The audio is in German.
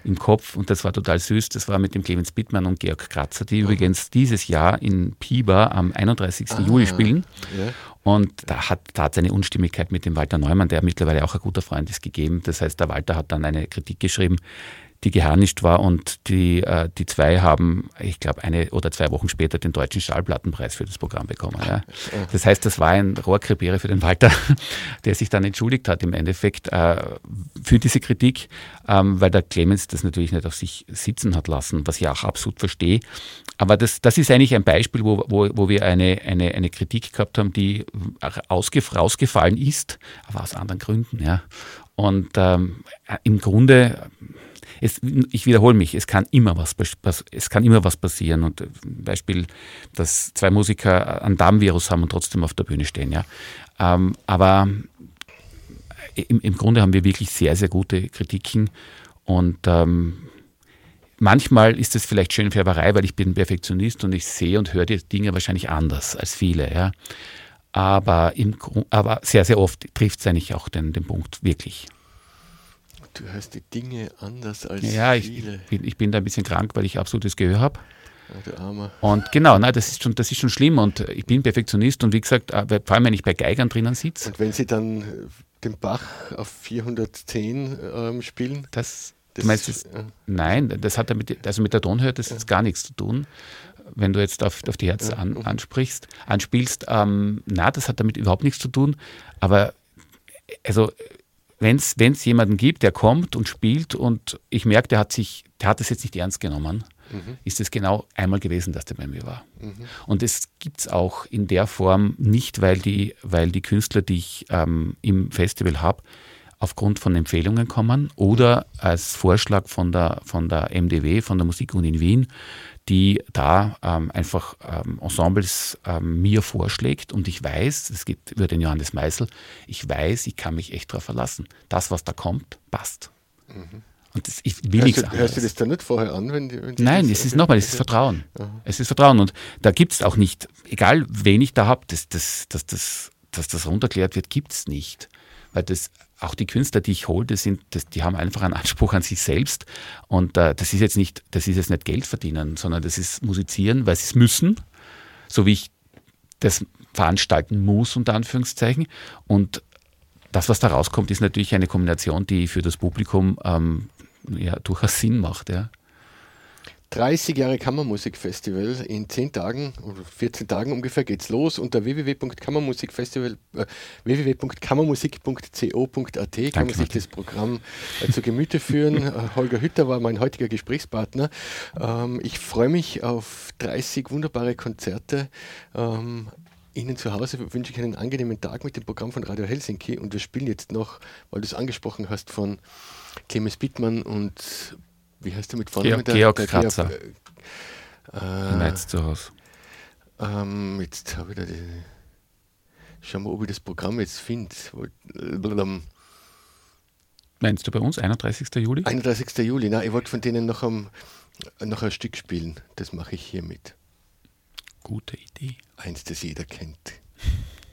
im Kopf und das war total süß. Das war mit dem Clemens Bittmann und Georg Kratzer, die übrigens dieses Jahr in Piba am 31. Juli spielen. Ja. Und da hat es eine Unstimmigkeit mit dem Walter Neumann, der mittlerweile auch ein guter Freund ist, gegeben. Das heißt, der Walter hat dann eine Kritik geschrieben, die geharnischt war und die zwei haben, ich glaube, 1 oder 2 Wochen später den Deutschen Schallplattenpreis für das Programm bekommen. Ja. Das heißt, das war ein Rohrkrepierer für den Walter, der sich dann entschuldigt hat im Endeffekt für diese Kritik, weil der Clemens das natürlich nicht auf sich sitzen hat lassen, was ich auch absolut verstehe. Aber das ist eigentlich ein Beispiel, wo wir eine Kritik gehabt haben, die rausgefallen ist, aber aus anderen Gründen. Ja. Und im Grunde... ich wiederhole mich, es kann immer was passieren. Und Beispiel, dass 2 Musiker einen Darmvirus haben und trotzdem auf der Bühne stehen. Ja. Aber im Grunde haben wir wirklich sehr, sehr gute Kritiken. Und manchmal ist es vielleicht Schönfärberei, weil ich bin Perfektionist und ich sehe und höre die Dinge wahrscheinlich anders als viele. Ja. Aber sehr, sehr oft trifft es eigentlich auch den Punkt wirklich. Du hörst die Dinge anders als viele. Ich bin da ein bisschen krank, weil ich absolutes Gehör habe. Oh, du Armer. Und genau, das ist schon schlimm und ich bin Perfektionist und wie gesagt, vor allem wenn ich bei Geigern drinnen sitze. Und wenn sie dann den Bach auf 410 spielen? Nein, das hat mit der Tonhöhe das hat gar nichts zu tun. Wenn du jetzt auf die Herz anspielst, das hat damit überhaupt nichts zu tun. Aber also wenn es jemanden gibt, der kommt und spielt und ich merke, der hat es jetzt nicht ernst genommen, ist es genau einmal gewesen, dass der bei mir war. Und es gibt es auch in der Form nicht, weil die Künstler, die ich im Festival habe, aufgrund von Empfehlungen kommen oder als Vorschlag von der MDW, von der Musikuni in Wien, die da einfach Ensembles mir vorschlägt und ich weiß, es geht über den Johannes Meisel, ich weiß, ich kann mich echt darauf verlassen. Das, was da kommt, passt. Und ich will nichts anderes. Hörst du das dann nicht vorher an? Nein, es ist nochmal, es ist Vertrauen. Es ist Vertrauen und da gibt es auch nicht, egal wen ich da habe, dass das runterklärt wird, gibt es nicht. Weil auch die Künstler, die ich hole, die haben einfach einen Anspruch an sich selbst. Und das ist jetzt nicht Geld verdienen, sondern das ist musizieren, weil sie es müssen, so wie ich das veranstalten muss, unter Anführungszeichen. Und das, was da rauskommt, ist natürlich eine Kombination, die für das Publikum durchaus Sinn macht. Ja. 30 Jahre Kammermusikfestival in 10 Tagen oder 14 Tagen ungefähr geht's los. Unter www.kammermusik.co.at kann man sich das Programm zu Gemüte führen. Holger Hütter war mein heutiger Gesprächspartner. Ich freue mich auf 30 wunderbare Konzerte. Ihnen zu Hause wünsche ich einen angenehmen Tag mit dem Programm von Radio Helsinki und wir spielen jetzt noch, weil du es angesprochen hast, von Clemens Bittmann und wie heißt der mit vorne? Georg Kratzer. Jetzt zu Hause. Jetzt habe ich da schauen wir, ob ich das Programm jetzt finde. Meinst du bei uns, 31. Juli? 31. Juli, nein, ich wollte von denen noch ein Stück spielen. Das mache ich hiermit. Gute Idee. Eins, das jeder kennt.